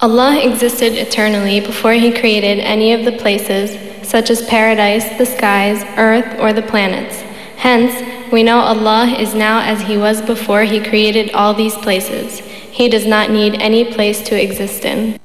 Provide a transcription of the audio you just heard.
Allah existed eternally before He created any of the places, such as paradise, the skies, earth, or the planets. Hence, we know Allah is now as He was before He created all these places. He does not need any place to exist in.